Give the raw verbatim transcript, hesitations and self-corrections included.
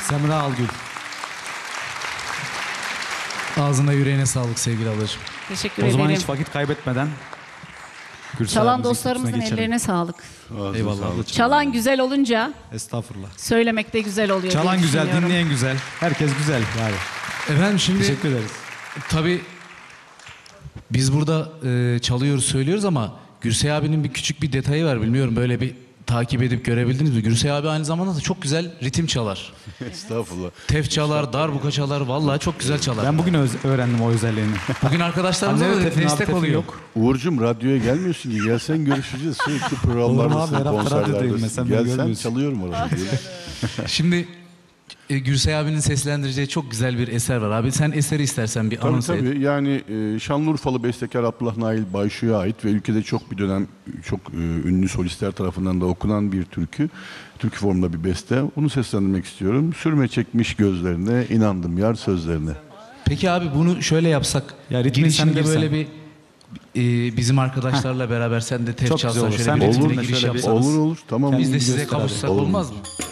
Semra Algül. Ağzına yüreğine sağlık sevgili ablacığım. Teşekkür O ederim. zaman hiç vakit kaybetmeden Gürsel Çalan abimizin dostlarımızın kutusuna geçelim. ellerine sağlık. Eyvallah ablacığım. Çalan güzel olunca Estağfurullah. söylemek de güzel oluyor. Çalan diye güzel, düşünüyorum. dinleyen güzel. Herkes güzel yani. Efendim şimdi Teşekkür ederiz. tabii biz burada e, çalıyoruz söylüyoruz ama Gürsel abinin bir küçük bir detayı var, bilmiyorum böyle bir takip edip görebildiniz mi? Gürsel abi aynı zamanda da çok güzel ritim çalar. Estağfurullah. Tef çalar, darbuka çalar, vallahi çok güzel çalar. Ben bugün öz- öğrendim o özelliğini. Bugün arkadaşlarımıza Anne, da Tefin abi, destek Tefin oluyor. yok. Uğur'cum radyoya gelmiyorsun ki. Gelsen görüşeceğiz. Sürekli Olur mu programlardasın, abi? Her hafta radyodayım konserlerdesin. mesela, beni Gelsen görmüyorsun. çalıyorum orada. Şimdi e, Gürsel abinin seslendireceği çok güzel bir eser var. Abi sen eseri istersen bir Tabii anons et. tabii. Yani e, Şanlıurfalı bestekar Abdullah Nail Bayşu'ya ait ve ülkede çok bir dönem çok e, ünlü solistler tarafından da okunan bir türkü. Türkü formunda bir beste. Bunu seslendirmek istiyorum. Sürme çekmiş gözlerine, inandım yar sözlerine. Peki abi bunu şöyle yapsak. Ya ritmin girişinde sen böyle girsen. bir e, bizim arkadaşlarla beraber sen de tef Çok çalsan güzel olur. şöyle Sen bir olur ritmine mu? giriş Şöyle bir- yapsanız. Olur olur. Tamam. Biz de size göster abi. kavuşsak Olur mu? olmaz mı?